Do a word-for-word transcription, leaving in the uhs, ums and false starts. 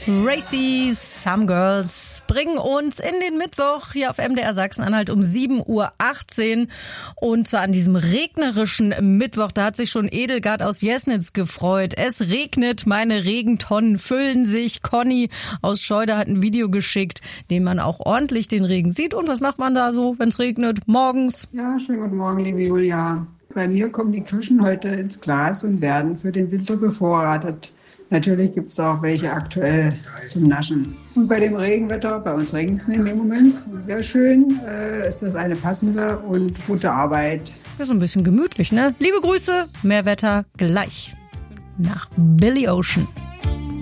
Racy, Some Girls bringen uns in den Mittwoch hier auf M D R Sachsen-Anhalt um sieben Uhr achtzehn. Und zwar an diesem regnerischen Mittwoch. Da hat sich schon Edelgard aus Jesnitz gefreut. Es regnet, meine Regentonnen füllen sich. Conny aus Scheuder hat ein Video geschickt, dem man auch ordentlich den Regen sieht. Und was macht man da so, wenn es regnet? Morgens? Ja, schönen guten Morgen, liebe Julia. Bei mir kommen die Kirschen heute ins Glas und werden für den Winter bevorratet. Natürlich gibt es auch welche aktuell zum Naschen. Und bei dem Regenwetter, bei uns regnet es im Moment, sehr schön, äh, ist das eine passende und gute Arbeit. Ja, so ein bisschen gemütlich, ne? Liebe Grüße, mehr Wetter gleich nach Billy Ocean.